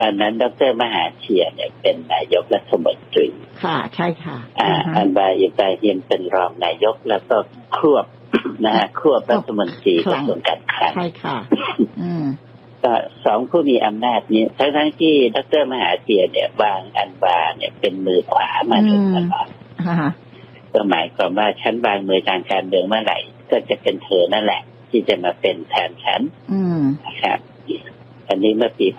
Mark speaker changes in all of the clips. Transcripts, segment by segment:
Speaker 1: ตอนนั้นดร.มหาเทียนเนี่ยเป็นนายกรัฐมนตรี
Speaker 2: ค่ะใช่ค่ะ
Speaker 1: อันวาอิบราฮิมเป็นรองนายกแล้วก็ควบนะฮะควบรัฐมนตรีกระทรวงการคลัง
Speaker 2: ใช่ค่ะ
Speaker 1: ก็สองผู้มีอำนาจนี้ทั้งที่ดร.มหาเทียนเนี่ยวางอันวาเนี่ยเป็นมือขวามาโดยตลอดก็หมายความว่าฉันวางมือทางการเมืองเมื่อไหร่ก็จะเป็นเธอนั่นแหละที่จะมาเป็นแทนฉันนะครับอันนี้เมื่อปี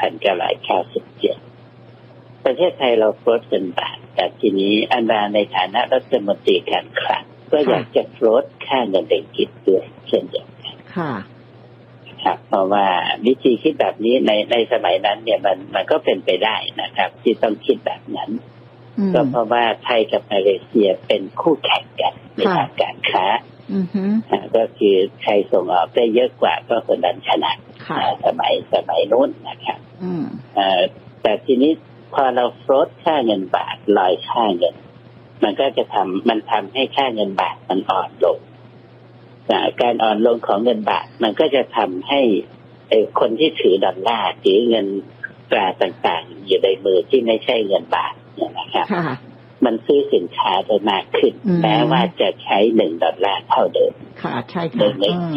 Speaker 1: 1997ประเทศไทยเราโฟลตเงินบาทแต่ทีนี้อันวาในฐานะรัฐมนตรีการคลังก็อยากจะโฟลตค่าเงินเด็กกิจด้วยเช่นเดียวกันครับเพราะว่าวิธีคิดแบบนี้ในสมัยนั้นเนี่ยมันก็เป็นไปได้นะครับที่ต้องคิดแบบนั้นก็เพราะว่าไทยกับมาเลเซียเป็นคู่แข่งกันในทางการค้าก็คือใครส่งออกได้เยอะกว่าก็คนนั้นชนะสมัยนู้นนะครับแต่ทีนี้พอเราโฟลตค่าเงินบาทลอยค่าเงินมันก็จะทำให้ค่าเงินบาทมันอ่อนลงการอ่อนลงของเงินบาทมันก็จะทำให้คนที่ถือดอลลาร์ถือเงินตราต่างๆอยู่ในมือที่ไม่ใช่เงินบาทเนี่ยนะครับมันซื้อสินค้าได้มากขึ้นแม้ว่าจะใช้$1เท่าเดิม
Speaker 2: ค่ะใช่
Speaker 1: ค่ะ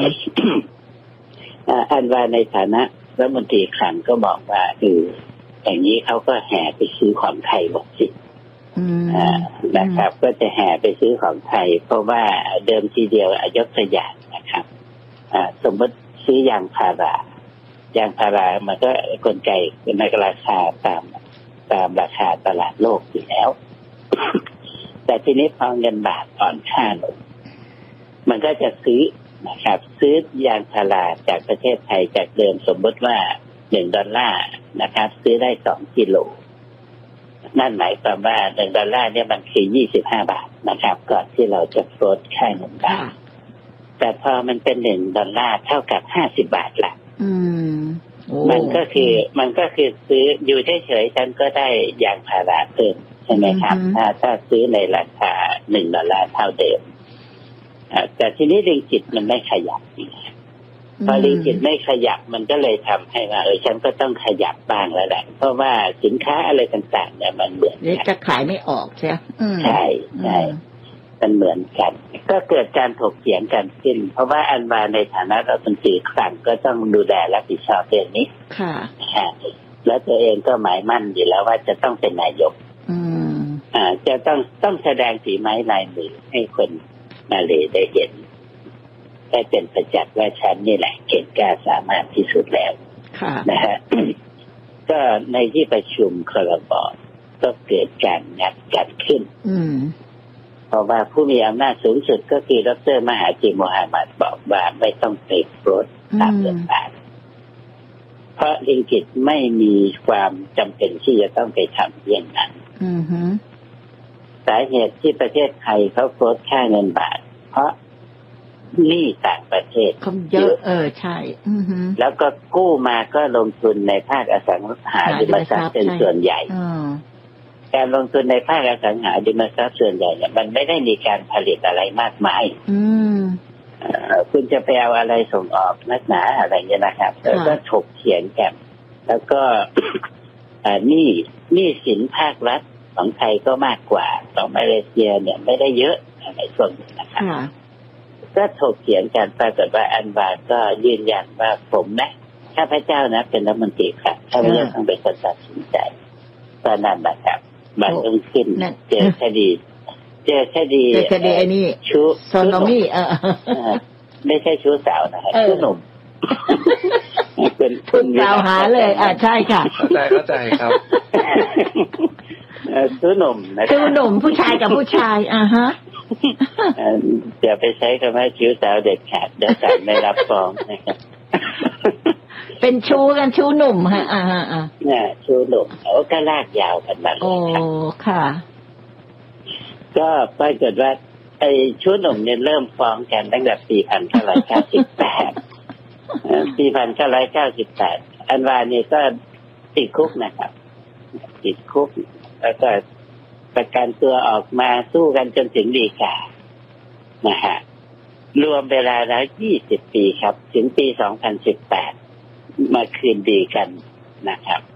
Speaker 1: อันว่าในฐานะรัฐมนตรีคลังก็บอกว่าอย่างนี้เขาก็แห่ไปซื้อของไทยหมดสินะครับก็จะแห่ไปซื้อของไทยเพราะว่าเดิมทีเดียวยกตัวอย่างนะครับสมมติซื้อยางพารามันก็กลไกในราคาตามราคาตลาดโลกอยู่แล้ว แต่ทีนี้พอเงินบาทอ่อนค่าลงมันก็จะซื้อนะครับซื้อยางพาราจากประเทศไทยจากเดิมสมมติว่า$1นะครับซื้อได้2กิโลนั่นหมายความว่า$1เนี่ยมันคือ25 บาทนะครับก่อนที่เราจะโฟลตค่าเงินบาทแต่พอมันเป็น$1เท่ากับ50 บาทละมันก็คือซื้ออยู่เฉยๆฉันก็ได้ยางพาราเพิ่มใช่ไหมครับถ้าซื้อในราคา$1เท่าเดิมแต่ทีนี้ริงกิตมันไม่ขยับพอริงกิตไม่ขยับมันก็เลยทำให้ว่าฉันก็ต้องขยับบ้างแล้วแหละเพราะว่าสินค้าอะไรต่างๆเนี่ยมันเหมือนกัน
Speaker 2: จะขายไม่ออกใช่ไหม
Speaker 1: ใช่มันเหมือนกันก็เกิดการถกเถียงกันขึ้นเพราะว่าอันวาในฐานะรัฐมนตรีคลังก็ต้องดูแลรับผิดชอบเรื่องนี้แล้วตัวเองก็หมายมั่นอยู่แล้วว่าจะต้องเป็นนายกจะต้องแสดงฝีไม้ลายมือให้คนมาเลได้เห็นได้เป็นประจักษ์ว่าฉันนี่แหละเก่งกล้าสามารถที่สุดแล้วนะฮะ ก็ในที่ประชุมครม.ก็เกิดการงัดกันขึ้นเพราะว่าผู้มีอำนาจสูงสุดก็คือดร.มหาธีโมฮัมหมัดบอกว่าไม่ต้องไปโปรดตามเรื่องบาทเพราะริงกิตไม่มีความจำเป็นที่จะต้องไปทำอย่างนั้นสาเหตุที่ประเทศไทยเขาโพสต์ค่าเงินบาทเพราะหนี้ต่างประเทศ
Speaker 2: เยอะใช่
Speaker 1: แล้วก็กู้มาก็ลงทุนในภาคอสังหาริมทรัพย์เป็นส่วนใหญ่การลงทุนในภาคอสังหาริมทรัพย์ส่วนใหญ่เนี่ยมันไม่ได้มีการผลิตอะไรมากมายคุณจะไปเอาอะไรส่งออกนักหนาอะไรเงี้ยนะครับแล้วก็ถกเถียงกันแล้วก็หนี้สินภาครัฐของไทยก็มากกว่าของมาเลเซียเนี่ยไม่ได้เยอะในส่วนนี้นะครับก็ถกเถียงกันปรากฏว่าอันวาก็ยืนยันว่าผมนะข้าพเจ้านะเป็นรัฐมนตรีครับข้าพเจ้าต้องเป็นคนตัดสินใจตอนนั้นนะครับบัตรต้องขึ้นเจอคดี
Speaker 2: ไอ้นี่
Speaker 1: ชู้
Speaker 2: โซโนมี่
Speaker 1: ไม่ใช่ชู้สาวนะครับชู้หนุ่ม
Speaker 2: เป็นคุณกล่าวหาเลยใช่ค่ะ
Speaker 3: เข้าใจครับ
Speaker 1: ชู้หนุ่มนะ
Speaker 2: ชู้หนุ่มผู้ชายกับผู้ชายฮะ
Speaker 1: อย่าไปใช้คำว่าชู้สาวเด็ดขาดเดี๋ยวศาลไม่รับฟ้องนะครับ
Speaker 2: เป็นชู้กันชู้หนุ่มฮะ
Speaker 1: เนี่ยชู้หนุ่มเขาก็ลากยาวกันมาเลยครับ
Speaker 2: ค่ะ
Speaker 1: ก็ปรากฏว่าไอ้ชู้หนุ่มเนี่ยเริ่มฟ้องกันตั้งแต่ปี1998 ปี 1998 อันวานี่ก็ติดคุกนะครับติดคุกแล้วก็ประกันตัวออกมาสู้กันจนถึงฎีกานะฮะรวมเวลาแล้ว20 ปีครับถึงปี 2018 มาคืนดีกันนะครับ